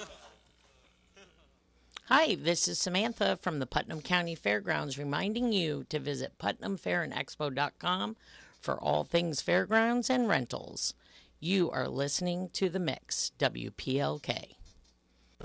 Hi, this is Samantha from the Putnam County Fairgrounds reminding you to visit putnamfairandexpo.com for all things fairgrounds and rentals. You are listening to The Mix, WPLK.